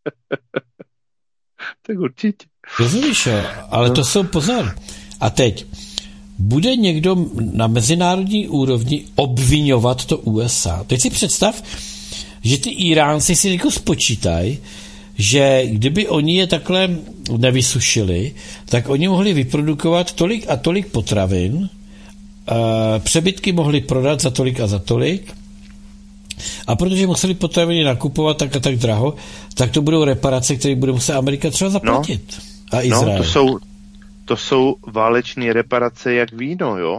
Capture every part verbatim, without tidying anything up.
Tak určitě. Rozumíš, jo? Ale no. To jsou pozor. A teď, bude někdo na mezinárodní úrovni obvinovat to U S A? Teď si představ, že ty Iránci si jako spočítají, že kdyby oni je takhle nevysušili, tak oni mohli vyprodukovat tolik a tolik potravin, přebytky mohli prodat za tolik a za tolik, a protože museli potraviny nakupovat tak a tak draho, tak to budou reparace, které bude muset Amerika třeba zaplatit. No, a Izrael. No, to jsou, to jsou válečné reparace jak víno, jo?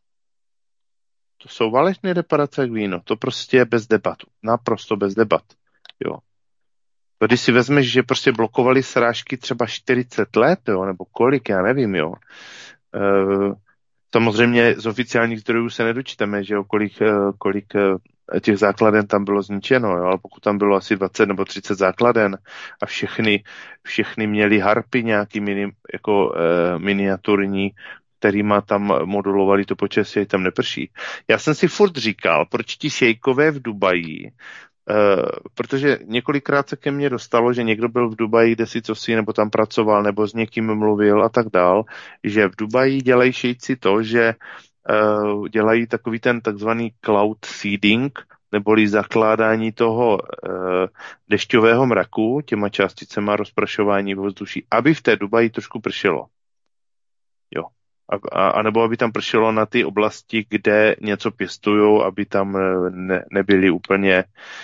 To jsou válečné reparace jak víno. To prostě je bez debatu. Naprosto bez debat, jo. Když si vezmeš, že prostě blokovali srážky třeba čtyřicet let, jo, nebo kolik, já nevím, jo. E, samozřejmě z oficiálních zdrojů se nedočteme, že jo, kolik, kolik těch základen tam bylo zničeno, jo, ale pokud tam bylo asi dvacet nebo třicet základen a všechny, všechny měly harpy nějaký mini, jako e, miniaturní, kterýma tam modulovali to počasí, tam neprší. Já jsem si furt říkal, proč ti šejkové v Dubaji, Uh, protože několikrát se ke mně dostalo, že někdo byl v Dubaji, kde si cosi, nebo tam pracoval, nebo s někým mluvil a tak dál, že v Dubaji dělají šejci to, že uh, dělají takový ten takzvaný cloud seeding, neboli zakládání toho uh, dešťového mraku těma částicema rozprašování vzduší, aby v té Dubaji trošku pršelo. Jo. A, a, a nebo aby tam pršelo na ty oblasti, kde něco pěstujou, aby tam ne, nebyly úplně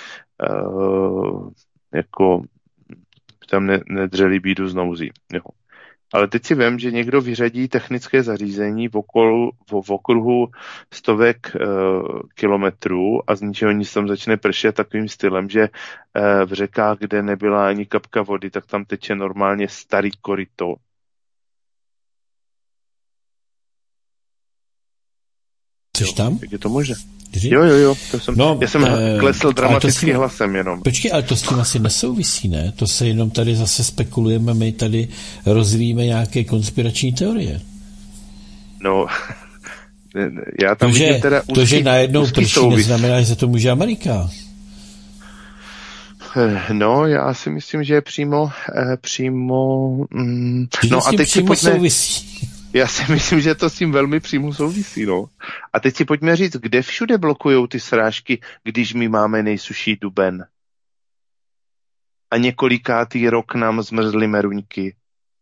uh, jako tam ne, nedřeli bídu z nouzí. Jo. Ale teď si vem, že někdo vyřadí technické zařízení v, okolu, v, v okruhu stovek uh, kilometrů a z ničeho nic tam začne pršet takovým stylem, že uh, v řekách, kde nebyla ani kapka vody, tak tam teče normálně starý koryto. Jsi tam? Jak je to možné? Jo, jo, jo. To jsem, no, já jsem e, klesl dramatickým tím, hlasem jenom. Počkej, ale to s tím asi nesouvisí, ne? To se jenom tady zase spekulujeme, my tady rozvíjíme nějaké konspirační teorie. No, já tam to, vidím že, teda úzký, to, že najednou prší, souvis. Neznamená, že se to může Amerika. No, já si myslím, že je přímo, eh, přímo... Mm, no a teď si pojďme... souvisí. Já si myslím, že to s tím velmi přímo souvisí, no. A teď si pojďme říct, kde všude blokujou ty srážky, když my máme nejsuší duben. A několikátý rok nám zmrzly meruňky.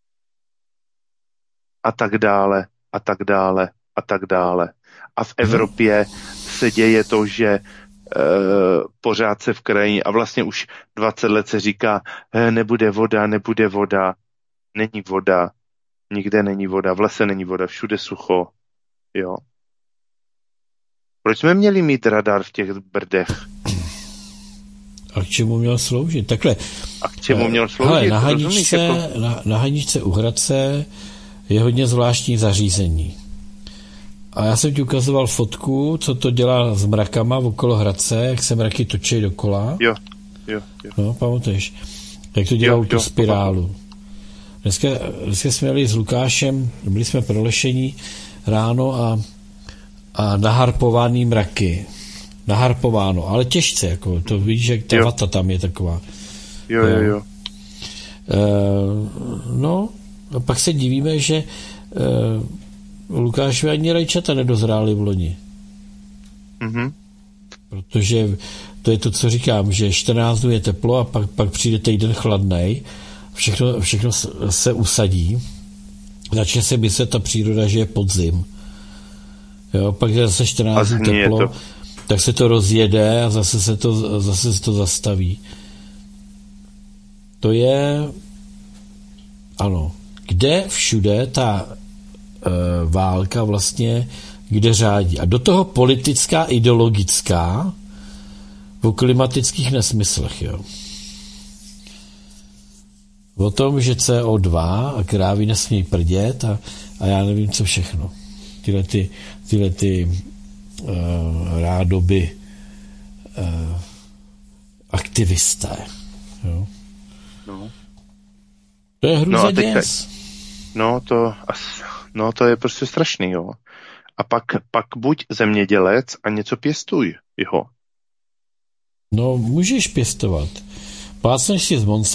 A tak dále, a tak dále, a tak dále. A v Evropě se děje to, že e, pořád se v krajině, a vlastně už dvacet let se říká, e, nebude voda, nebude voda. Není voda. Nikde není voda, v lese není voda, všude sucho, jo. Proč jsme měli mít radar v těch Brdech? A k čemu měl sloužit? Takhle. A k čemu měl sloužit? Hele, na Haničce, jako... na, na Haničce u Hradce je hodně zvláštních zařízení. A já jsem ti ukazoval fotku, co to dělá s mrakama okolo Hradce, jak se mraky točí dokola. Jo, jo, jo. No, pamatuješ, jak to dělá tu spirálu. Dneska, dneska jsme jeli s Lukášem, byli jsme prolešení ráno a, a naharpovaný mraky. Naharpováno, ale těžce, jako, to vidíš, jak ta jo. vata tam je taková. Jo, jo, jo. E, no, a pak se divíme, že e, Lukášovi ani rajčata nedozrály v loni. Mhm. Protože to je to, co říkám, že čtrnáct dnů je teplo a pak, pak přijde týden chladnej, všechno, všechno se usadí, začne se myslet ta příroda, že je podzim. Jo, pak je zase čtrnáct dnů teplo, to. tak se to rozjede a zase se to, zase se to zastaví. To je ano, kde všude ta e, válka vlastně kde řádí. A do toho politická, ideologická o klimatických nesmyslech, jo. O tom, že C O dva a krávy nesmí prdět a, a já nevím, co všechno. Tyhle ty, tyhle ty uh, rádoby uh, aktivisté. Jo. No. To je hruza děs. No, to, no, to je prostě strašný, jo. A pak, pak buď zemědělec a něco pěstuj, jo. No, můžeš pěstovat. Plácneš si z Monsanto